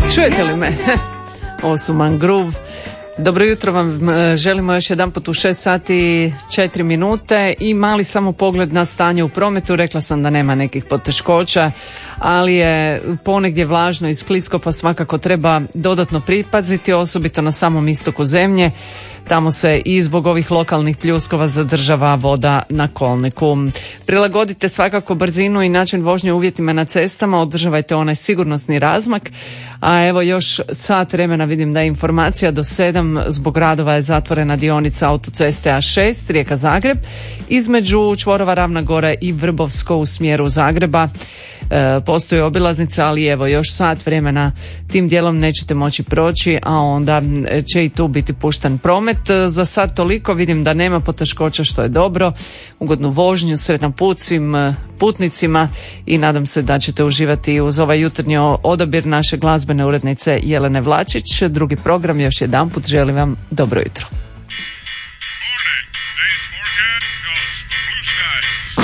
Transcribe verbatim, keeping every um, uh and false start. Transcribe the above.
Čujete li me? Ovo su Mangroove. Dobro jutro vam želimo još jedan put u šest sati četiri minute i mali samo pogled na stanje u prometu. Rekla sam da nema nekih poteškoća, ali je ponegdje vlažno i sklisko, pa svakako treba dodatno pripaziti, osobito na samom istoku zemlje. Tamo se i zbog ovih lokalnih pljuskova zadržava voda na kolniku. Prilagodite svakako brzinu i način vožnje uvjetima na cestama, održavajte onaj sigurnosni razmak. A evo još sat vremena, vidim da je informacija do sedam, zbog radova je zatvorena dionica autoceste A šest Rijeka-Zagreb između čvorova Ravna Gora i Vrbovsko u smjeru Zagreba. E, postoji obilaznica, ali evo još sat vremena tim dijelom nećete moći proći, a onda će i tu biti pušten promet. Za sad toliko, vidim da nema poteškoća, što je dobro. Ugodnu vožnju, sretan put svim putnicima i nadam se da ćete uživati uz ovaj jutarnji odabir naše glazbene urednice Jelene Vlačić. Drugi program, još jedanput želim vam dobro jutro.